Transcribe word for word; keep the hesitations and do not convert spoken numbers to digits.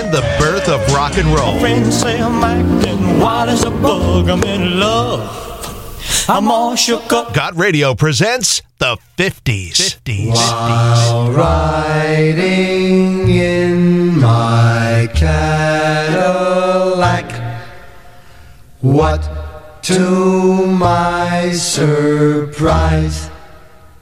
and the birth of rock and roll. Friends say I'm acting wild as a bug. I'm in love. I'm all shook up. Got Radio presents the fifties. fifties. While riding in my Cadillac, what to my surprise,